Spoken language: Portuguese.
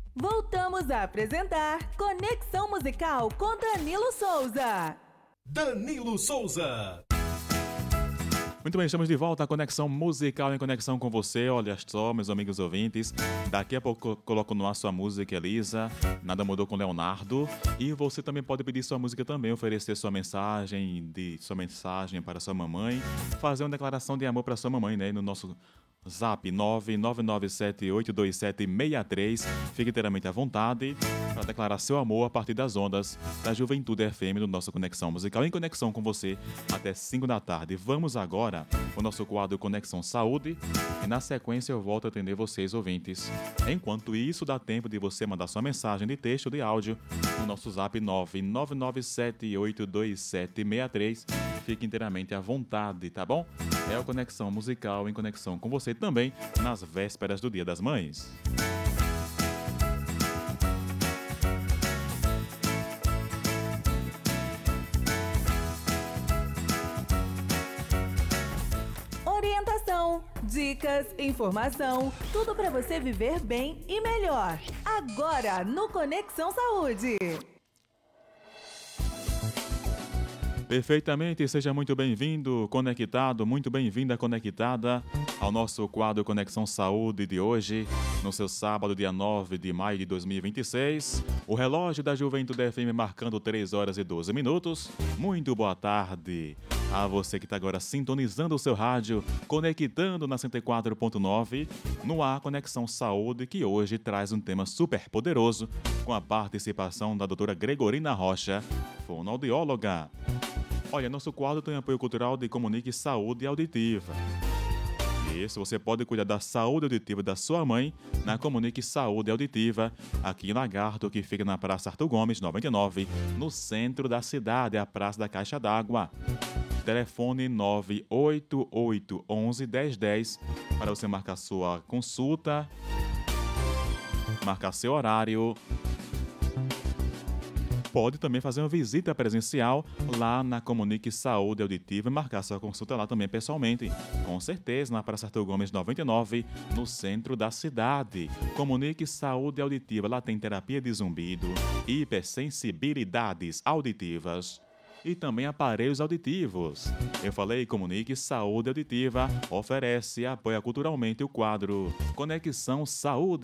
Voltamos a apresentar Conexão Musical com Danilo Souza. Danilo Souza. Muito bem, estamos de volta à Conexão Musical em conexão com você. Olha só, meus amigos ouvintes, daqui a pouco eu coloco no ar sua música, Elisa, Nada Mudou com Leonardo. E você também pode pedir sua música também, oferecer sua mensagem para sua mamãe, fazer uma declaração de amor para sua mamãe, né, no nosso Zap 999782763. Fique inteiramente à vontade para declarar seu amor a partir das ondas da Juventude FM do nosso Conexão Musical, em conexão com você até 5 da tarde. Vamos agora o nosso quadro Conexão Saúde e na sequência eu volto a atender vocês, ouvintes. Enquanto isso, dá tempo de você mandar sua mensagem de texto ou de áudio no nosso Zap 999782763. Fique inteiramente à vontade, tá bom? É a Conexão Musical em conexão com você também nas vésperas do Dia das Mães. Orientação, dicas, informação, tudo para você viver bem e melhor. Agora no Conexão Saúde. Perfeitamente, seja muito bem-vindo, conectado, muito bem-vinda, conectada ao nosso quadro Conexão Saúde de hoje, no seu sábado, dia 9 de maio de 2026. O relógio da Juventude FM marcando 3 horas e 12 minutos. Muito boa tarde a você que está agora sintonizando o seu rádio, conectando na 104.9, no ar Conexão Saúde, que hoje traz um tema super poderoso, com a participação da doutora Gregorina Rocha, fonoaudióloga. Olha, nosso quadro tem apoio cultural de Comunique Saúde Auditiva. Isso, você pode cuidar da saúde auditiva da sua mãe na Comunique Saúde Auditiva, aqui em Lagarto, que fica na Praça Arthur Gomes, 99, no centro da cidade, a Praça da Caixa d'Água. Telefone 988111010 para você marcar sua consulta, marcar seu horário. Pode também fazer uma visita presencial lá na Comunique Saúde Auditiva e marcar sua consulta lá também pessoalmente. Com certeza, na Praça Arthur Gomes 99, no centro da cidade. Comunique Saúde Auditiva, lá tem terapia de zumbido, hipersensibilidades auditivas e também aparelhos auditivos. Eu falei, Comunique Saúde Auditiva oferece e apoia culturalmente o quadro Conexão Saúde.